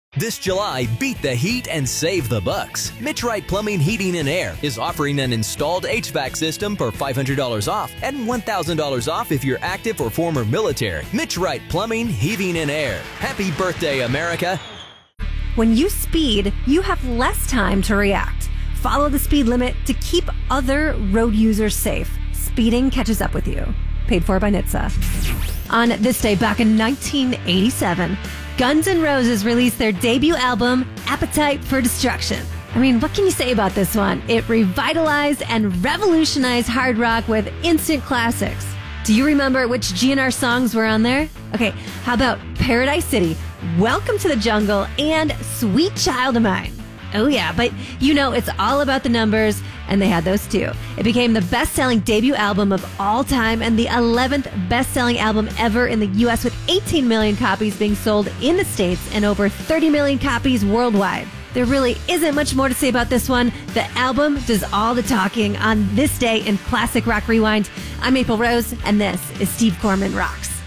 This July, beat the heat and save the bucks. Mitch Wright Plumbing, Heating, and Air is offering an installed HVAC system for $500 off and $1,000 off if you're active or former military. Mitch Wright Plumbing, Heating, and Air. Happy birthday, America. When you speed, you have less time to react. Follow the speed limit to keep other road users safe. Speeding catches up with you. Paid for by NHTSA. On this day back in 1987, Guns N' Roses released their debut album, Appetite for Destruction. I mean, what can you say about this one? It revitalized and revolutionized hard rock with instant classics. Do you remember which GNR songs were on there? Okay, how about Paradise City, Welcome to the Jungle, and Sweet Child of Mine? Oh yeah, but you know it's all about the numbers, and they had those too. It became the best-selling debut album of all time and the 11th best-selling album ever in the U.S. with 18 million copies being sold in the States and over 30 million copies worldwide. There really isn't much more to say about this one. The album does all the talking on this day in Classic Rock Rewind. I'm April Rose, and this is Steve Corman Rocks.